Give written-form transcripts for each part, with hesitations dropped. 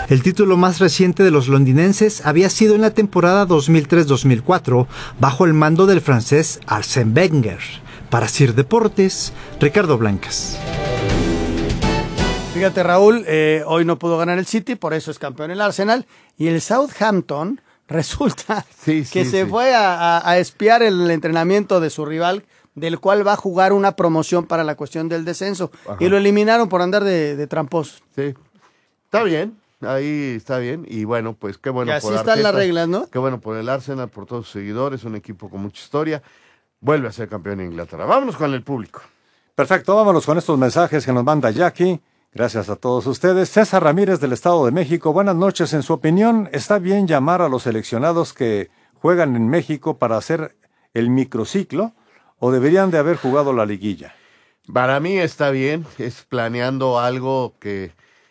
El título más reciente de los londinenses había sido en la temporada 2003-2004, bajo el mando del francés Arsène Wenger. Para Sir Deportes, Ricardo Blancas. Fíjate, Raúl, hoy no pudo ganar el City, por eso es campeón el Arsenal, y el Southampton resulta que se fue a espiar el entrenamiento de su rival, del cual va a jugar una promoción para la cuestión del descenso. Ajá. Y lo eliminaron por andar de tramposo. Sí, está bien, ahí está bien, y bueno, pues qué bueno. Y así están las reglas, ¿no? Qué bueno por el Arsenal, por todos sus seguidores, un equipo con mucha historia, vuelve a ser campeón en Inglaterra. Vámonos con el público. Perfecto, vámonos con estos mensajes que nos manda Jackie. Gracias a todos ustedes. César Ramírez del Estado de México, buenas noches. En su opinión, ¿está bien llamar a los seleccionados que juegan en México para hacer el microciclo o deberían de haber jugado la liguilla? Para mí está bien, es planeando algo que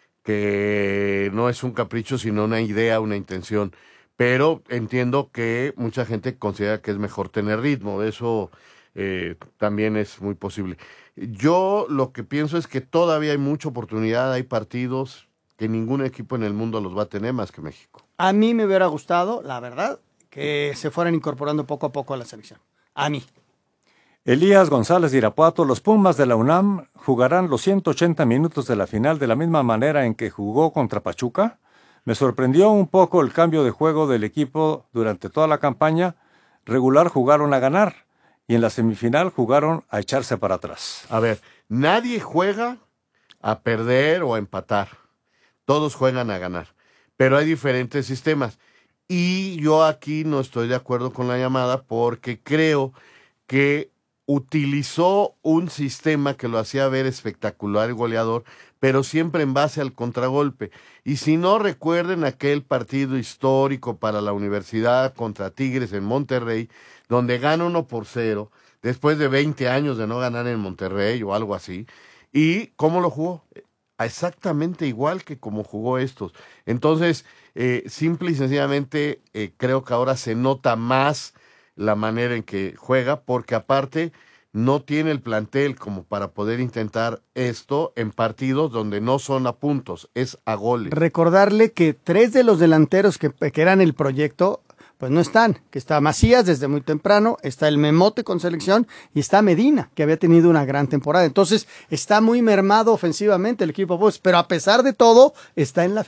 no es un capricho, sino una idea, una intención. Pero entiendo que mucha gente considera que es mejor tener ritmo, eso también es muy posible. Yo lo que pienso es que todavía hay mucha oportunidad, hay partidos que ningún equipo en el mundo los va a tener más que México. A mí me hubiera gustado, la verdad, que se fueran incorporando poco a poco a la selección. A mí. Elías González de Irapuato, los Pumas de la UNAM jugarán los 180 minutos de la final de la misma manera en que jugó contra Pachuca. Me sorprendió un poco el cambio de juego del equipo durante toda la campaña. Regular jugaron a ganar. Y en la semifinal jugaron a echarse para atrás. A ver, nadie juega a perder o a empatar. Todos juegan a ganar. Pero hay diferentes sistemas. Y yo aquí no estoy de acuerdo con la llamada porque creo que utilizó un sistema que lo hacía ver espectacular y goleador, pero siempre en base al contragolpe. Y si no recuerden aquel partido histórico para la Universidad contra Tigres en Monterrey, donde gana 1-0, después de 20 años de no ganar en Monterrey o algo así, y ¿cómo lo jugó? Exactamente igual que como jugó estos. Entonces, simple y sencillamente, creo que ahora se nota más la manera en que juega, porque aparte no tiene el plantel como para poder intentar esto en partidos donde no son a puntos, es a goles. Recordarle que 3 de los delanteros que eran el proyecto, pues no están, que está Macías desde muy temprano, está el Memote con selección y está Medina, que había tenido una gran temporada. Entonces está muy mermado ofensivamente el equipo, pues, pero a pesar de todo está en la